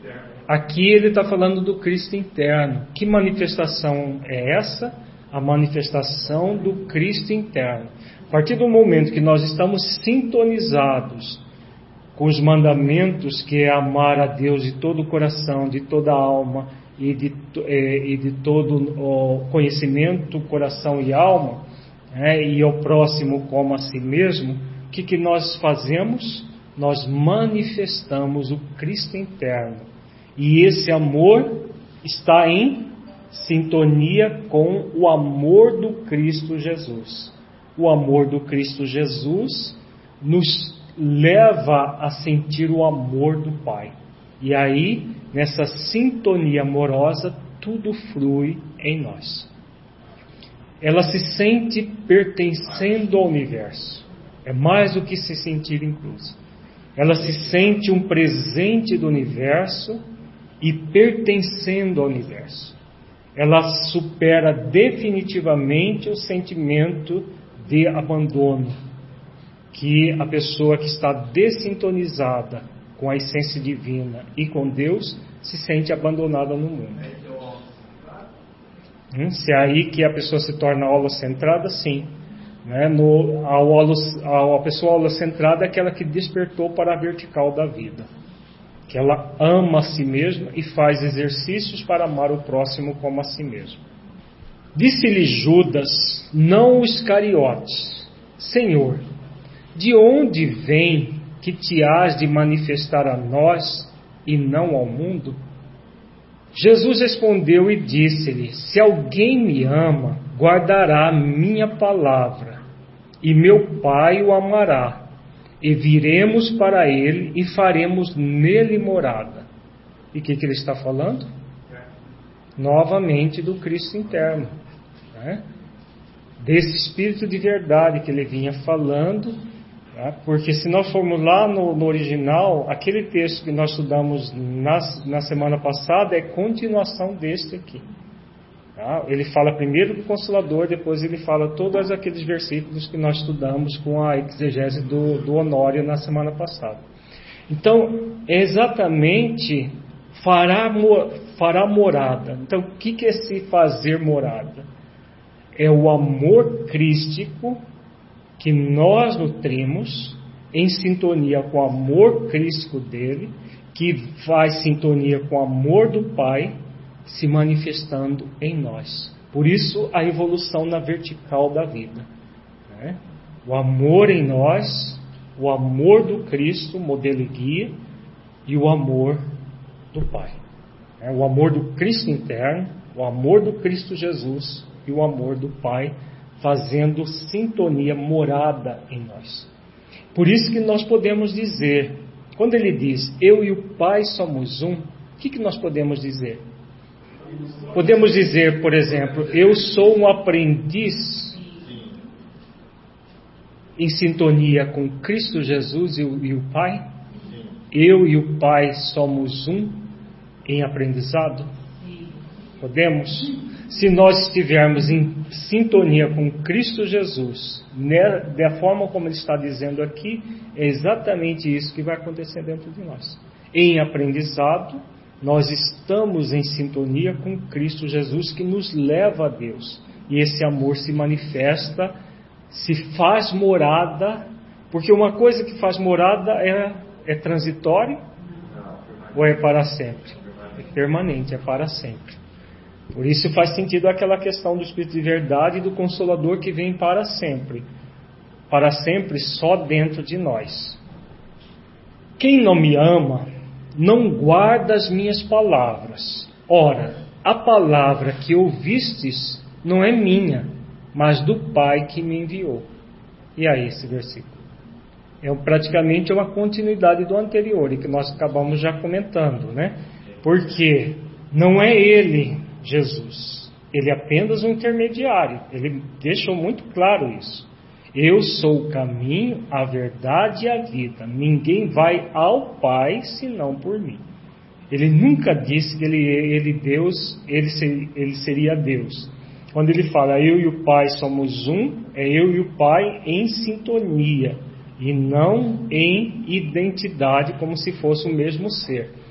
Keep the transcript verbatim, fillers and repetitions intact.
Aqui ele está falando do Cristo interno. Que manifestação é essa? A manifestação do Cristo interno. A partir do momento que nós estamos sintonizados com os mandamentos, que é amar a Deus de todo o coração, de toda a alma e de, e de todo o conhecimento, coração e alma, né, e ao próximo como a si mesmo, o que, que nós fazemos? Nós manifestamos o Cristo interno. E esse amor está em sintonia com o amor do Cristo Jesus. O amor do Cristo Jesus nos leva a sentir o amor do Pai. E aí, nessa sintonia amorosa, tudo flui em nós. Ela se sente pertencendo ao universo. É mais do que se sentir incluso. Ela se sente um presente do universo e pertencendo ao universo. Ela supera definitivamente o sentimento de abandono, que a pessoa que está dessintonizada com a essência divina e com Deus se sente abandonada no mundo. Hum, se é aí que a pessoa se torna holocentrada, sim. Né? No, a, holo, a, a pessoa holocentrada é aquela que despertou para a vertical da vida, que ela ama a si mesma e faz exercícios para amar o próximo como a si mesmo. Disse-lhe Judas, não os Iscariotes: Senhor, de onde vem que te hás de manifestar a nós e não ao mundo? Jesus respondeu e disse-lhe: se alguém me ama, guardará minha palavra, e meu Pai o amará, e viremos para ele e faremos nele morada. E o que, que ele está falando? Novamente do Cristo interno, né? Desse Espírito de verdade que ele vinha falando, né? Porque se nós formos lá no, no original, aquele texto que nós estudamos na, na semana passada é continuação deste aqui. Tá? Ele fala primeiro do Consolador, depois ele fala todos aqueles versículos que nós estudamos com a exegese do, do Honório na semana passada. Então, é exatamente fará, fará morada. Então, o que é esse fazer morada? É o amor crístico que nós nutrimos em sintonia com o amor crístico dele, que faz sintonia com o amor do Pai, se manifestando em nós. Por isso a evolução na vertical da vida, né? O amor em nós, o amor do Cristo, modelo e guia, e o amor do Pai, né? O amor do Cristo interno, o amor do Cristo Jesus e o amor do Pai, fazendo sintonia morada em nós. Por isso que nós podemos dizer, quando ele diz eu e o Pai somos um, o que, que nós podemos dizer? Podemos dizer, por exemplo, eu sou um aprendiz em sintonia com Cristo Jesus e o, e o Pai? Eu e o Pai somos um em aprendizado? Podemos? Se nós estivermos em sintonia com Cristo Jesus, né, da forma como ele está dizendo aqui, é exatamente isso que vai acontecer dentro de nós. Em aprendizado, nós estamos em sintonia com Cristo Jesus, que nos leva a Deus. E esse amor se manifesta, se faz morada, porque uma coisa que faz morada é, é transitório ou é para sempre? É permanente, é para sempre. Por isso faz sentido aquela questão do Espírito de verdade e do Consolador que vem para sempre. Para sempre só dentro de nós. Quem não me ama, não guarda as minhas palavras. Ora, a palavra que ouvistes não é minha, mas do Pai que me enviou. E aí esse versículo? É praticamente uma continuidade do anterior, e que nós acabamos já comentando, né? Porque não é ele, Jesus. Ele é apenas um intermediário. Ele deixou muito claro isso. Eu sou o caminho, a verdade e a vida. Ninguém vai ao Pai senão por mim. Ele nunca disse que ele, ele, Deus, ele, ser, ele seria Deus. Quando ele fala eu e o Pai somos um, é eu e o Pai em sintonia e não em identidade como se fosse o mesmo ser.